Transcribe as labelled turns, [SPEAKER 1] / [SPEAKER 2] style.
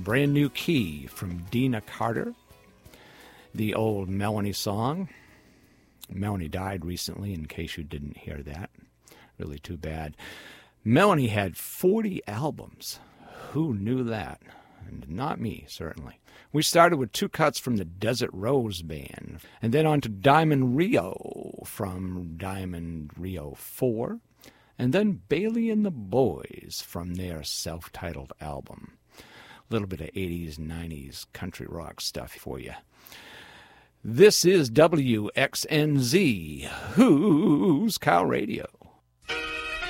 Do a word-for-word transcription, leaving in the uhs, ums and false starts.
[SPEAKER 1] Brand New Key from Dina Carter. The old Melanie song. Melanie died recently, in case you didn't hear that. Really too bad. Melanie had forty albums. Who knew that? And not me, certainly. We started with two cuts from the Desert Rose Band, and then on to Diamond Rio from Diamond Rio four, and then Bailey and the Boys from their self-titled album. A little bit of eighties and nineties country rock stuff for you. This is W X N Z, Who's Cow Radio.